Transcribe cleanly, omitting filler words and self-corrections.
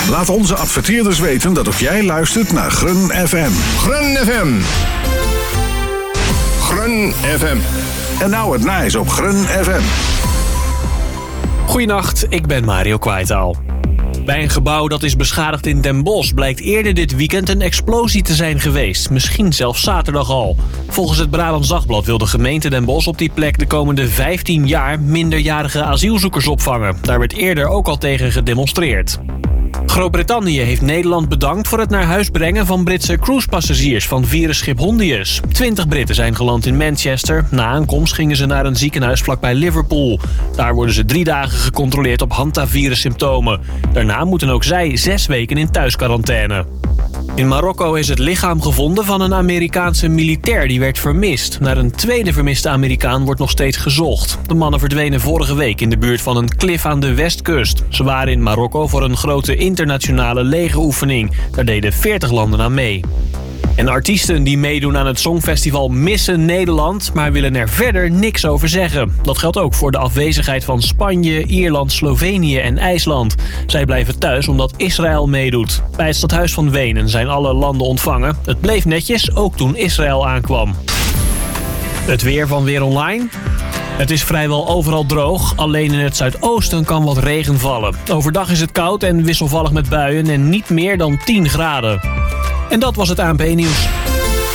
Laat onze adverteerders weten dat ook jij luistert naar Grun FM. Grun FM. Grun FM. En nou het nice op Grun FM. Goedenacht, ik ben Mario Kwaitaal. Bij een gebouw dat is beschadigd in Den Bosch blijkt eerder dit weekend een explosie te zijn geweest. Misschien zelfs zaterdag al. Volgens het Brabants Dagblad wil de gemeente Den Bosch op die plek de komende 15 jaar minderjarige asielzoekers opvangen. Daar werd eerder ook al tegen gedemonstreerd. Groot-Brittannië heeft Nederland bedankt voor het naar huis brengen van Britse cruisepassagiers van virusschip Hondius. 20 Britten zijn geland in Manchester. Na aankomst gingen ze naar een ziekenhuis vlakbij Liverpool. Daar worden ze 3 dagen gecontroleerd op hantavirussymptomen. Daarna moeten ook zij 6 weken in thuisquarantaine. In Marokko is het lichaam gevonden van een Amerikaanse militair die werd vermist. Naar een tweede vermiste Amerikaan wordt nog steeds gezocht. De mannen verdwenen vorige week in de buurt van een klif aan de westkust. Ze waren in Marokko voor een grote internationale legeroefening. Daar deden 40 landen aan mee. En artiesten die meedoen aan het Songfestival missen Nederland, maar willen er verder niks over zeggen. Dat geldt ook voor de afwezigheid van Spanje, Ierland, Slovenië en IJsland. Zij blijven thuis omdat Israël meedoet. Bij het stadhuis van Wenen zijn alle landen ontvangen. Het bleef netjes, ook toen Israël aankwam. Het weer van Weer Online. Het is vrijwel overal droog, alleen in het zuidoosten kan wat regen vallen. Overdag is het koud en wisselvallig met buien en niet meer dan 10 graden. En dat was het ANP-nieuws.